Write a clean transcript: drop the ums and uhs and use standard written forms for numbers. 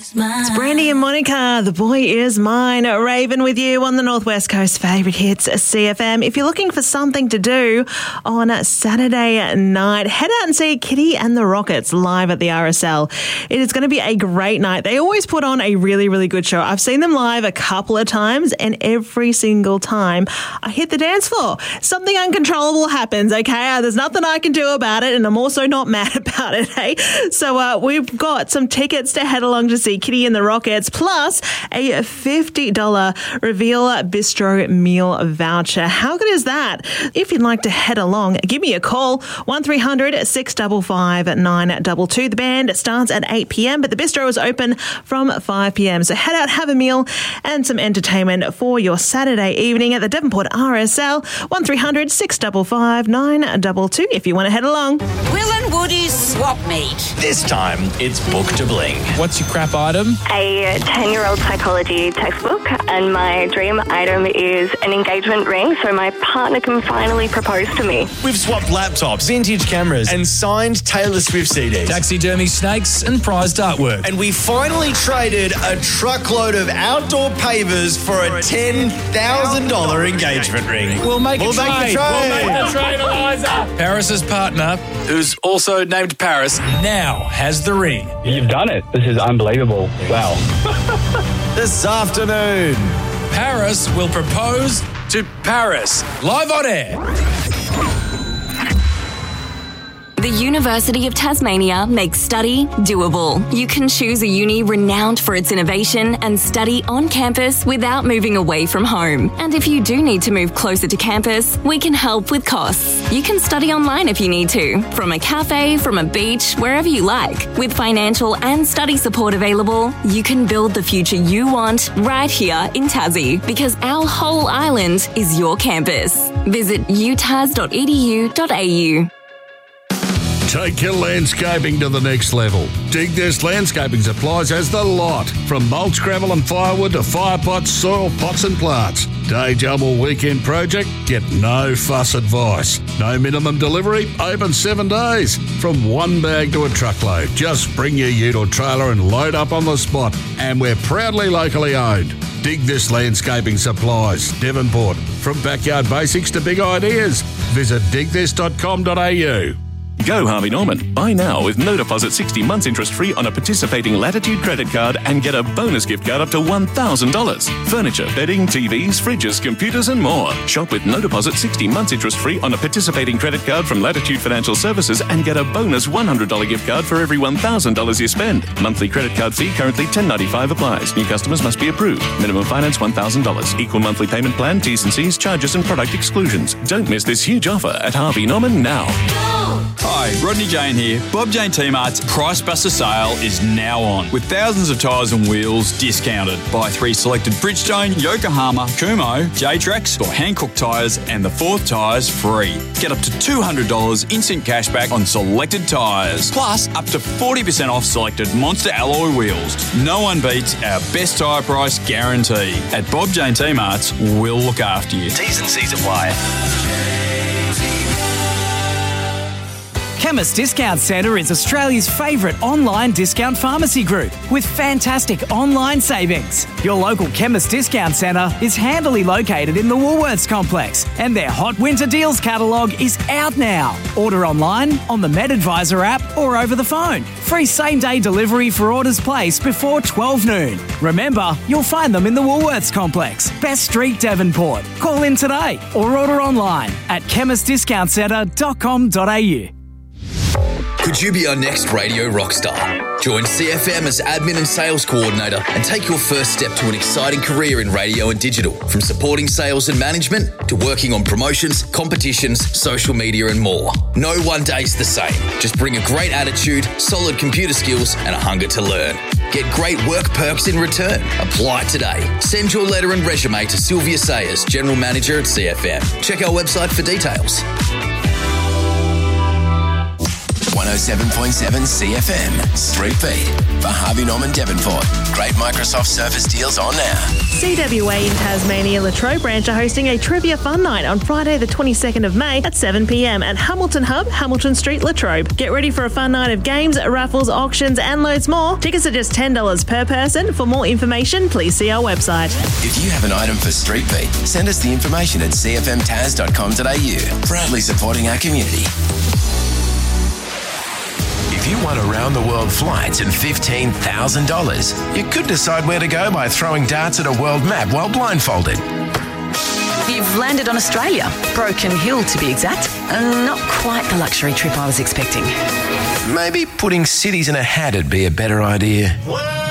It's Brandy and Monica, The Boy Is Mine. Raven with you on the Northwest Coast favourite hits, CFM. If you're looking for something to do on Saturday night, head out and see Kitty and the Rockets live at the RSL. It is going to be a great night. They always put on a really, really good show. I've seen them live a couple of times, and every single time I hit the dance floor, something uncontrollable happens, okay? There's nothing I can do about it, and I'm also not mad about it, hey? So we've got some tickets to head along to see Kitty and the Rockets, plus a $50 Reveal Bistro meal voucher. How good is that? If you'd like to head along, give me a call, 1300 655 922. The band starts at 8 p.m, but the bistro is open from 5 p.m. So head out, have a meal and some entertainment for your Saturday evening at the Devonport RSL, 1300 655 922 if you want to head along. Will and Woody's Swap Meet. This time, it's Book to Bling. What's your crap item? A 10-year-old psychology textbook, and my dream item is an engagement ring so my partner can finally propose to me. We've swapped laptops, vintage cameras, and signed Taylor Swift CDs. Taxidermy snakes and prized artwork. And we finally traded a truckload of outdoor pavers for a $10,000 engagement ring. We'll make a trade. Eliza. Paris's partner, who's also named Paris, now has the ring. You've done it. This is unbelievable. Wow. This afternoon, Paris will propose to Paris. Live on air. The University of Tasmania makes study doable. You can choose a uni renowned for its innovation and study on campus without moving away from home. And if you do need to move closer to campus, we can help with costs. You can study online if you need to, from a cafe, from a beach, wherever you like. With financial and study support available, you can build the future you want right here in Tassie, because our whole island is your campus. Visit utas.edu.au. Take your landscaping to the next level. Dig This Landscaping Supplies has the lot. From mulch, gravel and firewood to fire pots, soil pots and plants. Day job or weekend project? Get no fuss advice. No minimum delivery, open 7 days. From one bag to a truckload. Just bring your ute or trailer and load up on the spot. And we're proudly locally owned. Dig This Landscaping Supplies, Devonport. From backyard basics to big ideas. Visit digthis.com.au. Go Harvey Norman. Buy now with no deposit 60 months interest free on a participating Latitude credit card and get a bonus gift card up to $1,000. Furniture, bedding, TVs, fridges, computers and more. Shop with no deposit 60 months interest free on a participating credit card from Latitude Financial Services and get a bonus $100 gift card for every $1,000 you spend. Monthly credit card fee currently $10.95 applies. New customers must be approved. Minimum finance $1,000. Equal monthly payment plan, T's and C's, charges and product exclusions. Don't miss this huge offer at Harvey Norman now. Hi, Rodney Jane here. Bob Jane T-Mart's Price Buster sale is now on, with thousands of tyres and wheels discounted. Buy 3 selected Bridgestone, Yokohama, Kumho, J-Trax or Hankook tyres and the 4th tyres free. Get up to $200 instant cashback on selected tyres, plus up to 40% off selected Monster alloy wheels. No one beats our best tyre price guarantee. At Bob Jane T-Mart's, we'll look after you. T's and C's apply. Chemist Discount Centre is Australia's favourite online discount pharmacy group with fantastic online savings. Your local Chemist Discount Centre is handily located in the Woolworths complex, and their Hot Winter Deals catalogue is out now. Order online, on the MedAdvisor app or over the phone. Free same-day delivery for orders placed before 12 noon. Remember, you'll find them in the Woolworths complex, Best Street, Devonport. Call in today or order online at chemistdiscountcentre.com.au. Could you be our next radio rock star? Join CFM as admin and sales coordinator and take your first step to an exciting career in radio and digital. From supporting sales and management to working on promotions, competitions, social media and more. No one day's the same. Just bring a great attitude, solid computer skills and a hunger to learn. Get great work perks in return. Apply today. Send your letter and resume to Sylvia Sayers, General Manager at CFM. Check our website for details. 107.7 CFM, Street Beat. For Harvey Norman Devonport. Great Microsoft Surface deals on now. CWA in Tasmania Latrobe branch are hosting a trivia fun night on Friday the 22nd of May at 7 p.m. at Hamilton Hub, Hamilton Street, Latrobe. Get ready for a fun night of games, raffles, auctions and loads more. Tickets are just $10 per person. For more information, please see our website. If you have an item for Street Beat, send us the information at cfmtaz.com.au. Proudly supporting our community. If you want around-the-world flights and $15,000, you could decide where to go by throwing darts at a world map while blindfolded. You've landed on Australia, Broken Hill to be exact. Not quite the luxury trip I was expecting. Maybe putting cities in a hat would be a better idea.